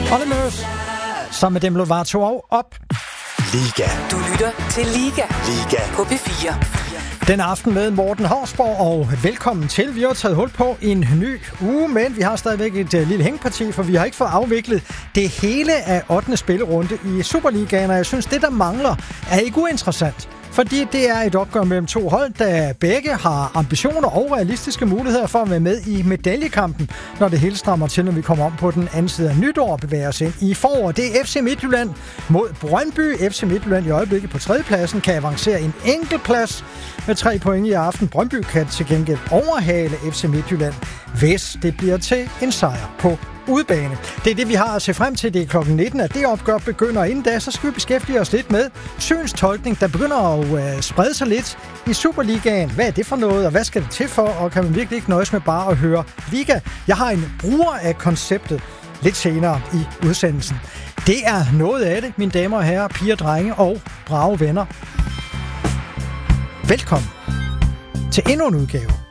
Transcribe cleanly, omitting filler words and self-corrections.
Oliver sammen med Demi Lovato op. Liga. Du lytter til Liga. Liga. På P4. Den aften med Morten Hausborg, og velkommen til. Vi har taget hul på en ny uge, men vi har stadigvæk et lille hængeparti, for vi har ikke fået afviklet det hele af 8. spillerunde i Superligaen, og jeg synes, det der mangler er ikke uinteressant. Fordi det er et opgør mellem to hold, der begge har ambitioner og realistiske muligheder for at være med i medaljekampen, når det hele strammer til, når vi kommer om på den anden side af nytår og bevæger os ind i forår. Det er FC Midtjylland mod Brøndby. FC Midtjylland i øjeblikket på 3. pladsen kan avancere en enkelt plads med 3 point i aften. Brøndby kan til gengæld overhale FC Midtjylland, hvis det bliver til en sejr på udebane. Det er det, vi har at se frem til. Det er klokken 19, at det opgør begynder. Inden da, så skal vi beskæftige os lidt med synstolkning, der begynder at sprede sig lidt i Superligaen. Hvad er det for noget, og hvad skal det til for? Og kan man virkelig ikke nøjes med bare at høre Liga? Jeg har en bruger af konceptet lidt senere i udsendelsen. Det er noget af det, mine damer og herrer, piger, drenge og brave venner. Velkommen til endnu en udgave